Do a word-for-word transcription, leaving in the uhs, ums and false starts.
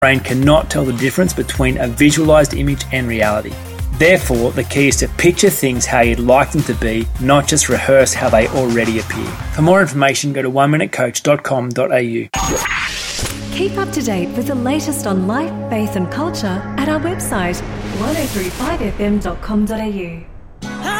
brain cannot tell the difference between a visualised image and reality. Therefore, the key is to picture things how you'd like them to be, not just rehearse how they already appear. For more information, go to one minute coach dot com dot a u. Keep up to date with the latest on life, faith and culture at our website, one oh three five f m dot com dot a u.